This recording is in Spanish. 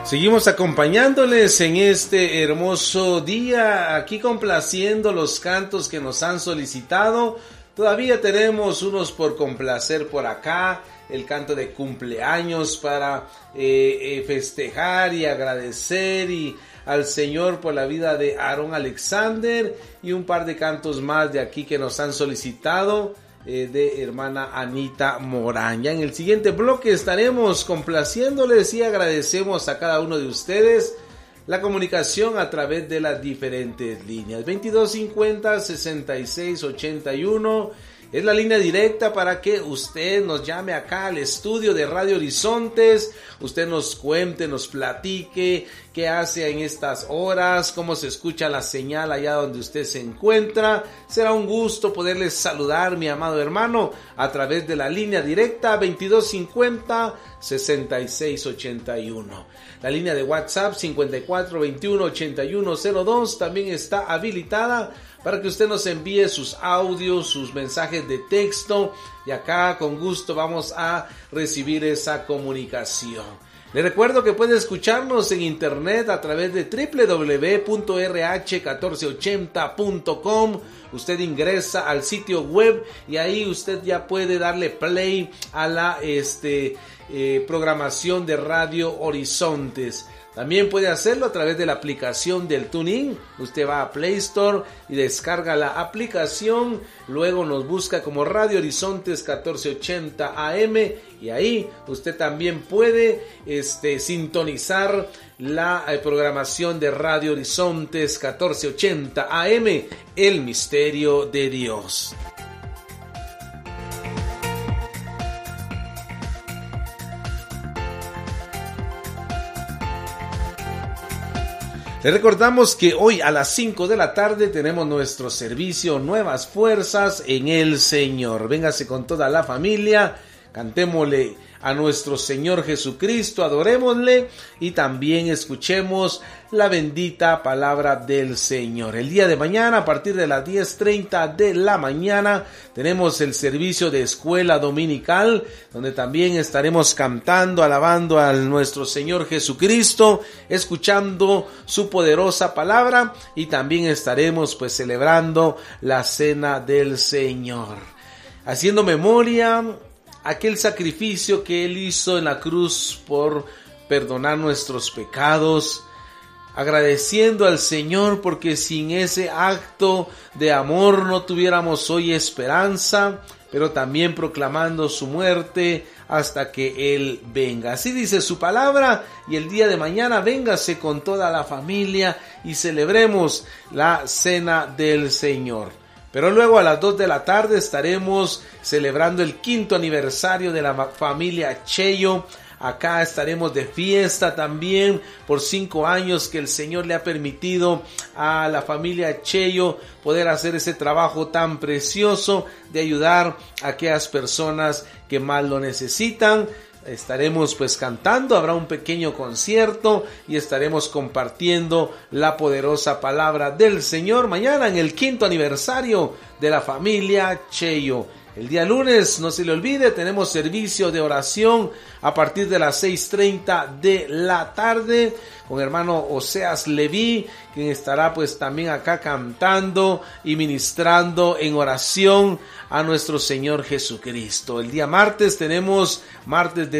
Seguimos acompañándoles en este hermoso día, aquí complaciendo los cantos que nos han solicitado. Todavía tenemos unos por complacer por acá, el canto de cumpleaños para festejar y agradecer al Señor por la vida de Aaron Alexander, y un par de cantos más de aquí que nos han solicitado de hermana Anita Morán. Ya en el siguiente bloque estaremos complaciéndoles y agradecemos a cada uno de ustedes la comunicación a través de las diferentes líneas. 2250-6681 es la línea directa para que usted nos llame acá al estudio de Radio Horizontes. Usted nos cuente, nos platique qué hace en estas horas, cómo se escucha la señal allá donde usted se encuentra. Será un gusto poderles saludar, mi amado hermano, a través de la línea directa 2250-6681. La línea de WhatsApp 5421-8102 también está habilitada para que usted nos envíe sus audios, sus mensajes de texto, y acá con gusto vamos a recibir esa comunicación. Le recuerdo que puede escucharnos en internet a través de www.rh1480.com. Usted ingresa al sitio web y ahí usted ya puede darle play a la programación de Radio Horizontes. También puede hacerlo a través de la aplicación del TuneIn. Usted va a Play Store y descarga la aplicación. Luego nos busca como Radio Horizontes 1480 AM. Y ahí usted también puede sintonizar la programación de Radio Horizontes 1480 AM. El misterio de Dios. Les recordamos que hoy a las 5 de la tarde tenemos nuestro servicio Nuevas Fuerzas en el Señor. Véngase con toda la familia, cantémosle a nuestro Señor Jesucristo, adorémosle y también escuchemos la bendita palabra del Señor. El día de mañana, a partir de las 10:30 de la mañana, tenemos el servicio de escuela dominical, donde también estaremos cantando, alabando a nuestro Señor Jesucristo, escuchando su poderosa palabra, y también estaremos celebrando la cena del Señor, haciendo memoria aquel sacrificio que Él hizo en la cruz por perdonar nuestros pecados, agradeciendo al Señor porque sin ese acto de amor no tuviéramos hoy esperanza, pero también proclamando su muerte hasta que Él venga. Así dice su palabra, y el día de mañana véngase con toda la familia y celebremos la cena del Señor. Pero luego a las 2 de la tarde estaremos celebrando el 5º aniversario de la familia Cheyo. Acá estaremos de fiesta también por 5 años que el Señor le ha permitido a la familia Cheyo poder hacer ese trabajo tan precioso de ayudar a aquellas personas que más lo necesitan. Estaremos cantando, habrá un pequeño concierto y estaremos compartiendo la poderosa palabra del Señor mañana en el 5º aniversario de la familia Cheyo. El día lunes, no se le olvide, tenemos servicio de oración a partir de las 6:30 de la tarde con hermano Oseas Leví, quien estará también acá cantando y ministrando en oración a nuestro Señor Jesucristo. El día martes tenemos martes de